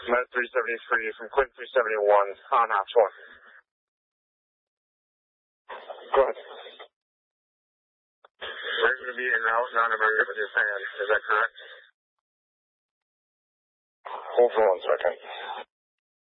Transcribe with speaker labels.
Speaker 1: Med 373 from Quinn 371 on Ops 1. Go ahead. We're going to be en route, non-emergent with your fan. Is that correct? Hold for 1 second.